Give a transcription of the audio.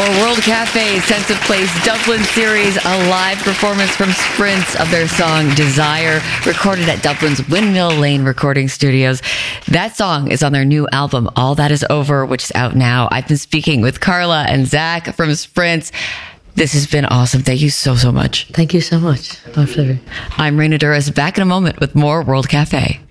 For World Cafe, Sense of Place Dublin series, a live performance from Sprints of their song Desire, recorded at Dublin's Windmill Lane Recording Studios. That song is on their new album, All That Is Over, which is out now. I've been speaking with Carla and Zach from Sprints. This has been awesome. Thank you so much. Thank you so much. My pleasure. I'm Raina Douris, back in a moment with more World Cafe.